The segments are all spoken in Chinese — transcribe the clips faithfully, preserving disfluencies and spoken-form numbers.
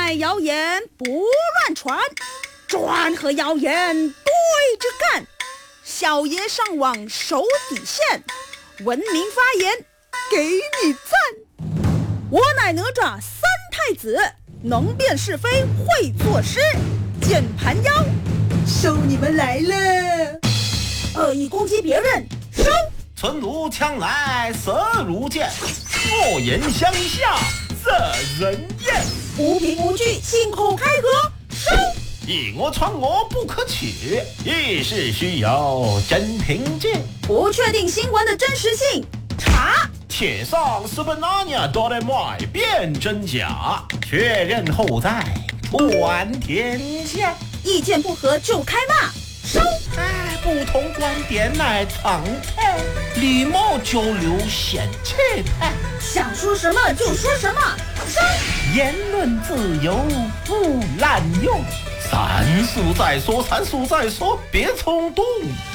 来谣言不乱传，专和谣言对着干。小爷上网守底线，文明发言给你赞。我乃哪吒三太子，能辨是非会作诗。键盘妖，收你们来了！恶意攻击别人，收！ 存如枪来色如剑，恶言相向惹人厌。 无凭无据信口开河，收！ 以讹传讹不可取，一事需有真凭据。 不确定新闻的真实性，查。 且上是本那年多来买辨真假，确认后再传天下。 意见不合就开骂，收！ 哎，不同观点乃常态，礼貌交流显气派。 想说什么就说什么，收！ 言论自由不滥用，三叔再说，三叔再说，别冲动。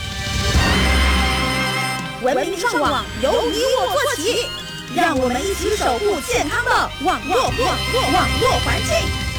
文明上网由你我做起，让我们一起守护健康的网络网络网络环境。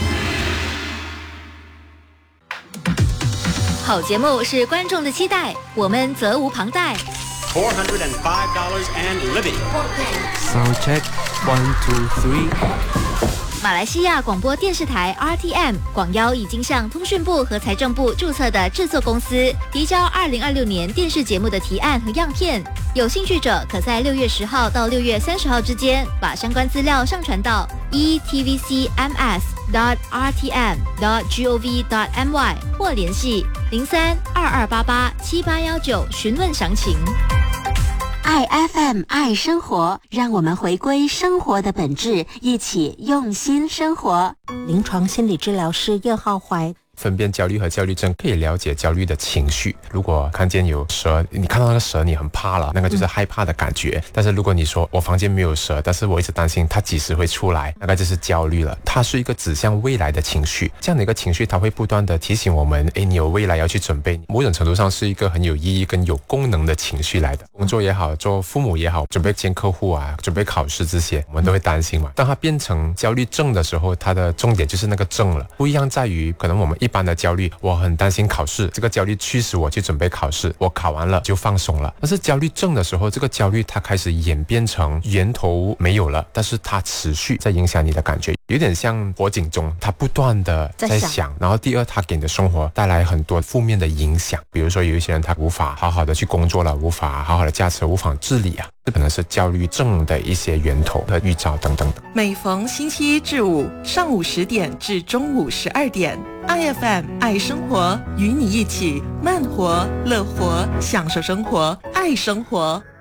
好节目是观众的期待，我们责无旁贷。 four hundred five dollars and living. Sound check, one, two, three. 马来西亚广播电视台 R T M 广邀已经向通讯部和财政部注册的制作公司提交二零二六年电视节目的提案和样片，有兴趣者可在六月十号到六月三十号之间把相关资料上传到 e t v c m s dot r t m dot gov dot m y 或联系零三二二八八七八一九询问详情。 爱 F M 爱生活，让我们回归生活的本质，一起用心生活。临床心理治疗师叶浩怀， 分辨焦虑和焦虑症，可以了解焦虑的情绪。如果看见有蛇，你看到那个蛇你很怕了，那个就是害怕的感觉、嗯、但是如果你说我房间没有蛇，但是我一直担心它几时会出来，那个就是焦虑了。它是一个指向未来的情绪，这样的一个情绪它会不断的提醒我们，诶，你有未来要去准备，某种程度上是一个很有意义跟有功能的情绪来的。工作也好，做父母也好，准备见客户啊，准备考试这些我们都会担心嘛。当它变成焦虑症的时候，它的重点就是那个症了。不一样在于可能我们一般的焦虑，我很担心考试，这个焦虑驱使我去准备考试，我考完了就放松了。但是焦虑症的时候，这个焦虑它开始演变成源头没有了，但是它持续在影响你的感觉，有点像火警钟，它不断的在响。然后第二，它给你的生活带来很多负面的影响，比如说有一些人他无法好好的去工作了，无法好好的驾车，无法自理啊，这可能是焦虑症的一些源头和预兆等等的。 每逢星期一至五上午十点至中午十二点，I F M 爱生活，与你一起慢活乐活，享受生活，爱生活。